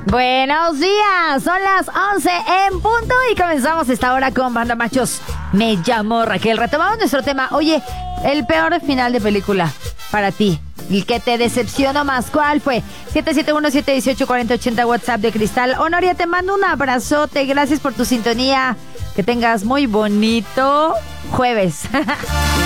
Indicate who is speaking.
Speaker 1: Buenos días, son las 11 en punto y comenzamos esta hora con Banda Machos. Me llamo Raquel. Retomamos nuestro tema. Oye, el peor final de película para ti, el que te decepcionó más, ¿cuál fue? 771-718-4080 WhatsApp de Cristal. Honoria, te mando un abrazote, gracias por tu sintonía. Que tengas muy bonito jueves.